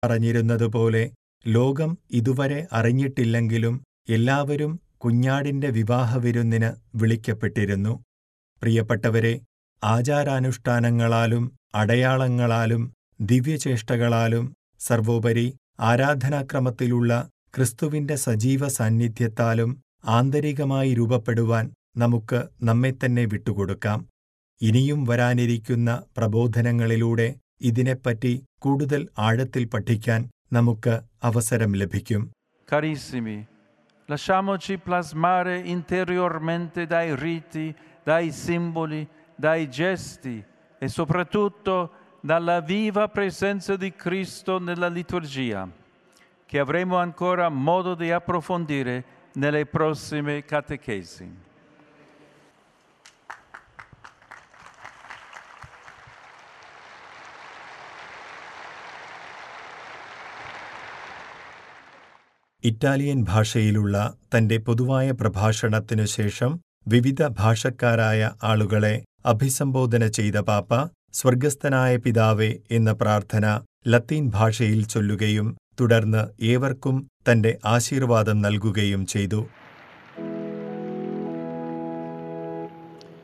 പറഞ്ഞിരുന്നതുപോലെ ലോകം ഇതുവരെ അറിഞ്ഞിട്ടില്ലെങ്കിലും എല്ലാവരും കുഞ്ഞാടിന്റെ വിവാഹവിരുന്നിന് വിളിക്കപ്പെട്ടിരുന്നു. പ്രിയപ്പെട്ടവരെ, ആചാരാനുഷ്ഠാനങ്ങളാലും അടയാളങ്ങളാലും ദിവ്യചേഷ്ടകളാലും സർവോപരി ആരാധനാക്രമത്തിലുള്ള ക്രിസ്തുവിന്റെ സജീവ സാന്നിധ്യത്താലും ആന്തരികമായി രൂപപ്പെടുവാൻ നമുക്ക് നമ്മെത്തന്നെ വിട്ടുകൊടുക്കാം. ഇനിയും വരാനിരിക്കുന്ന പ്രബോധനങ്ങളിലൂടെ ഇതിനെപ്പറ്റി കൂടുതൽ ആഴത്തിൽ പഠിക്കാൻ നമുക്ക് അവസരം ലഭിക്കും. Carissimi, lasciamoci plasmare interiormente dai riti, dai simboli, dai gesti e soprattutto dalla viva presenza di Cristo nella liturgia, che avremo ancora modo di approfondire nelle prossime catechesi. Italian ഭാഷയിലുള്ള തന്റെ പൊതുവായ പ്രഭാഷണത്തിനു ശേഷം വിവിധ ഭാഷക്കാരായ ആളുകളെ അഭിസംബോധന ചെയ്ത പാപ്പ സ്വർഗസ്ഥനായ പിതാവേ എന്ന പ്രാർത്ഥന ലത്തീൻ ഭാഷയിൽ ചൊല്ലുകയും തുടർന്ന് ഏവർക്കും തന്റെ ആശീർവാദം നൽകുകയും ചെയ്തു.